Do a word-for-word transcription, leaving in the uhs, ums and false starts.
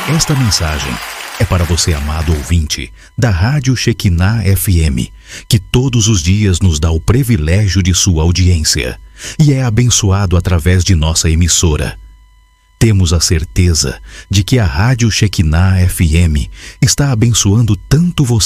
Esta mensagem é para você, amado ouvinte, da Rádio Shekinah F M, que todos os dias nos dá o privilégio de sua audiência e é abençoado através de nossa emissora. Temos a certeza de que a Rádio Shekinah F M está abençoando tanto você